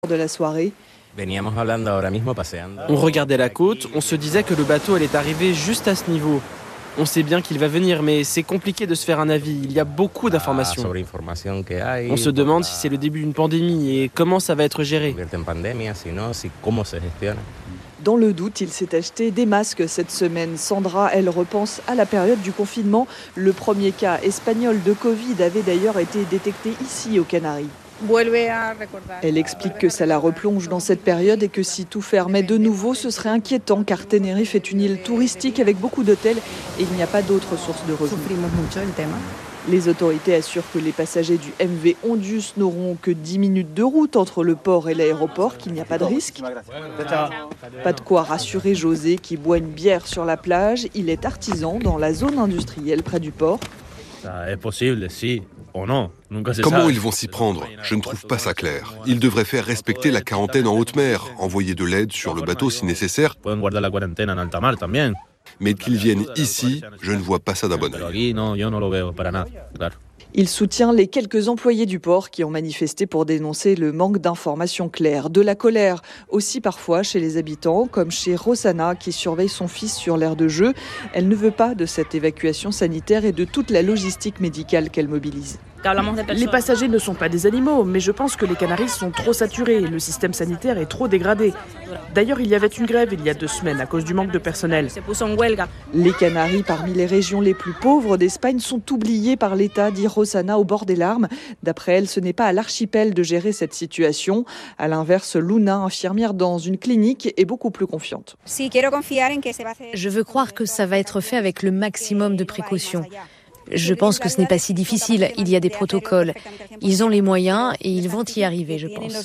de la soirée. On regardait la côte, on se disait que le bateau allait arriver juste à ce niveau. On sait bien qu'il va venir, mais c'est compliqué de se faire un avis. Il y a beaucoup d'informations. On se demande si c'est le début d'une pandémie et comment ça va être géré. Dans le doute, il s'est acheté des masques cette semaine. Sandra, elle repense à la période du confinement. Le premier cas espagnol de Covid avait d'ailleurs été détecté ici aux Canaries. Elle explique que ça la replonge dans cette période et que si tout fermait de nouveau, ce serait inquiétant car Tenerife est une île touristique avec beaucoup d'hôtels et il n'y a pas d'autres sources de revenus. Les autorités assurent que les passagers du MV Ondius n'auront que 10 minutes de route entre le port et l'aéroport, qu'il n'y a pas de risque. Pas de quoi rassurer José qui boit une bière sur la plage. Il est artisan dans la zone industrielle près du port. Comment ils vont s'y prendre ? Je ne trouve pas ça clair. Ils devraient faire respecter la quarantaine en haute mer, envoyer de l'aide sur le bateau si nécessaire. Mais qu'ils viennent ici, je ne vois pas ça d'un bon œil. Il soutient les quelques employés du port qui ont manifesté pour dénoncer le manque d'informations claires. De la colère aussi parfois chez les habitants, comme chez Rosana qui surveille son fils sur l'aire de jeu. Elle ne veut pas de cette évacuation sanitaire et de toute la logistique médicale qu'elle mobilise. Les passagers ne sont pas des animaux, mais je pense que les Canaries sont trop saturés. Le système sanitaire est trop dégradé. D'ailleurs, il y avait une grève il y a 2 semaines à cause du manque de personnel. Les Canaries, parmi les régions les plus pauvres d'Espagne, sont oubliées par l'État, dit Rosana au bord des larmes. D'après elle, ce n'est pas à l'archipel de gérer cette situation. À l'inverse, Luna, infirmière dans une clinique, est beaucoup plus confiante. Je veux croire que ça va être fait avec le maximum de précautions. Je pense que ce n'est pas si difficile, il y a des protocoles. Ils ont les moyens et ils vont y arriver, je pense.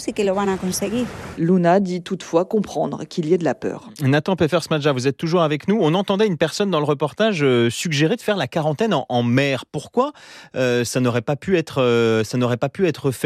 Luna dit toutefois comprendre qu'il y ait de la peur. Nathan Peffers-Madja, vous êtes toujours avec nous. On entendait une personne dans le reportage suggérer de faire la quarantaine en mer. Pourquoi ça n'aurait pas pu être fait ?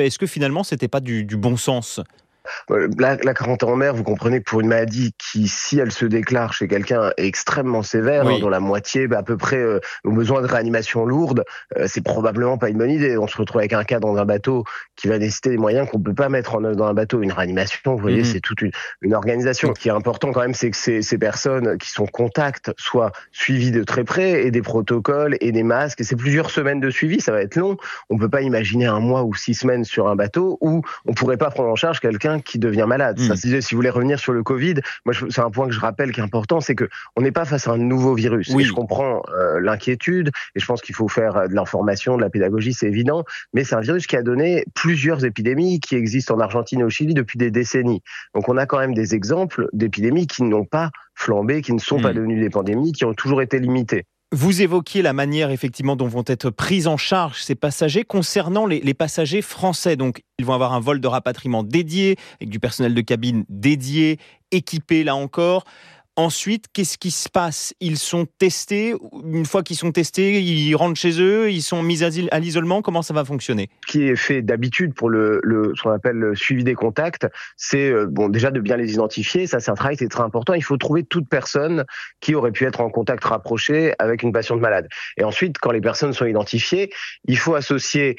Est-ce que finalement, c'était pas du bon sens ? La quarantaine en mer, vous comprenez que pour une maladie qui, si elle se déclare chez quelqu'un, est extrêmement sévère, oui. Dont la moitié à peu près ont besoin de réanimation lourde, c'est probablement pas une bonne idée. On se retrouve avec un cas dans un bateau qui va nécessiter des moyens qu'on peut pas mettre en œuvre dans un bateau. Une réanimation, vous voyez, c'est toute une organisation. Ce qui est important quand même, c'est que ces personnes qui sont contacts soient suivies de très près et des protocoles et des masques. Et c'est plusieurs semaines de suivi, ça va être long. On peut pas imaginer 1 mois ou 6 semaines sur un bateau où on pourrait pas prendre en charge quelqu'un qui devient malade. Ça, si vous voulez revenir sur le Covid, moi, c'est un point que je rappelle qui est important, c'est que on n'est pas face à un nouveau virus. Oui. Et je comprends l'inquiétude, et je pense qu'il faut faire de l'information, de la pédagogie, c'est évident, mais c'est un virus qui a donné plusieurs épidémies qui existent en Argentine et au Chili depuis des décennies. Donc on a quand même des exemples d'épidémies qui n'ont pas flambé, qui ne sont pas devenues des pandémies, qui ont toujours été limitées. Vous évoquiez la manière effectivement dont vont être pris en charge ces passagers concernant les passagers français. Donc ils vont avoir un vol de rapatriement dédié, avec du personnel de cabine dédié, équipé là encore. Ensuite, qu'est-ce qui se passe ? Ils sont testés. Une fois qu'ils sont testés, ils rentrent chez eux, ils sont mis à l'isolement. Comment ça va fonctionner ? Ce qui est fait d'habitude pour ce qu'on appelle le suivi des contacts, c'est déjà de bien les identifier. Ça, c'est un travail qui est très important. Il faut trouver toute personne qui aurait pu être en contact rapproché avec une patiente malade. Et ensuite, quand les personnes sont identifiées, il faut associer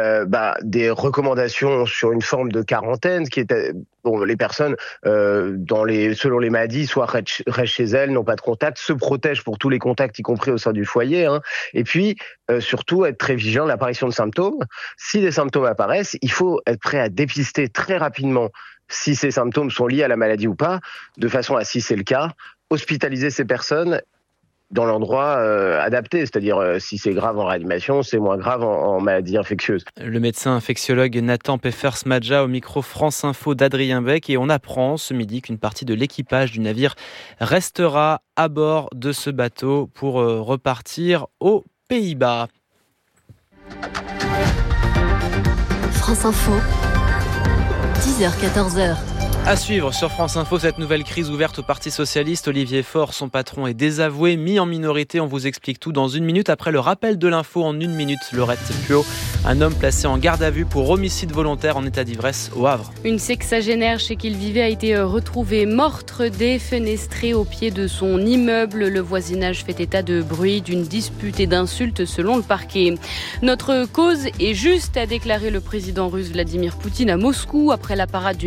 des recommandations sur une forme de quarantaine, qui est les personnes selon les maladies soit restent chez elles, n'ont pas de contact, se protègent pour tous les contacts, y compris au sein du foyer, et puis surtout être très vigilant de l'apparition de symptômes. Si des symptômes apparaissent, il faut être prêt à dépister très rapidement si ces symptômes sont liés à la maladie ou pas, de façon à, si c'est le cas, hospitaliser ces personnes dans l'endroit adapté, c'est-à-dire si c'est grave en réanimation, c'est moins grave en maladie infectieuse. Le médecin infectiologue Nathan Peffers-Madja au micro France Info d'Adrien Beck, et on apprend ce midi qu'une partie de l'équipage du navire restera à bord de ce bateau pour repartir aux Pays-Bas. France Info, 10h-14h. À suivre sur France Info, cette nouvelle crise ouverte au Parti Socialiste. Olivier Faure, son patron, est désavoué, mis en minorité. On vous explique tout dans 1 minute. Après le rappel de l'info en 1 minute, Laurette Puot, un homme placé en garde à vue pour homicide volontaire en état d'ivresse au Havre. Une sexagénaire chez qui il vivait a été retrouvée morte défenestrée au pied de son immeuble. Le voisinage fait état de bruit, d'une dispute et d'insultes selon le parquet. Notre cause est juste, a déclaré le président russe Vladimir Poutine à Moscou après la parade du